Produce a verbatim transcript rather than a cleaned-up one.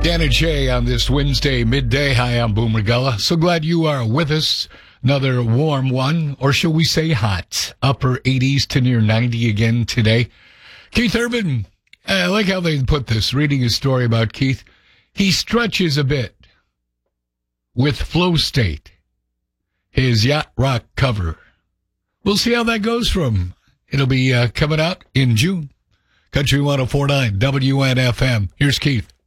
Dan and Shay on this Wednesday midday. Hi, I'm Boomer Gullah. So glad you are with us. Another warm one, or shall we say hot. Upper eighties to near ninety again today. Keith Urban, I like how they put this, reading his story about Keith. He stretches a bit with Flow State, his yacht rock cover. We'll see how that goes for him. It'll be uh, coming out in June. Country one oh four point nine W N F M. Here's Keith.